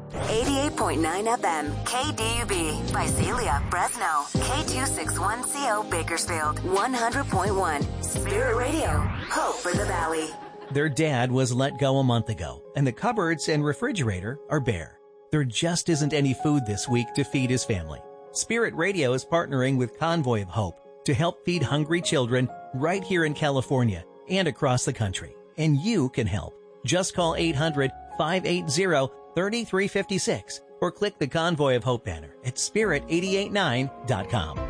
88.9 FM, KDUB, Visalia, Fresno, K261CO, Bakersfield, 100.1, Spirit Radio, Hope for the Valley. Their dad was let go a month ago, and the cupboards and refrigerator are bare. There just isn't any food this week to feed his family. Spirit Radio is partnering with Convoy of Hope to help feed hungry children right here in California and across the country. And you can help. Just call 800-580-3356 or click the Convoy of Hope banner at spirit889.com.